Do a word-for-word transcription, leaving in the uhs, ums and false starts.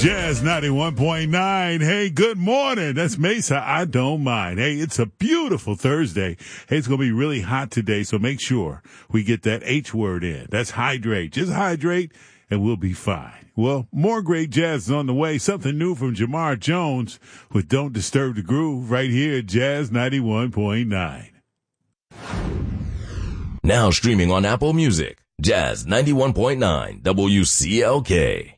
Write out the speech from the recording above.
Jazz ninety-one point nine. Hey, good morning. That's Mesa. I don't mind. Hey, it's a beautiful Thursday. Hey, it's going to be really hot today, so make sure we get that H word in. That's hydrate. Just hydrate, and we'll be fine. Well, more great jazz is on the way. Something new from Jamar Jones with Don't Disturb the Groove right here at Jazz ninety-one point nine. Now streaming on Apple Music. Jazz ninety-one point nine W C L K.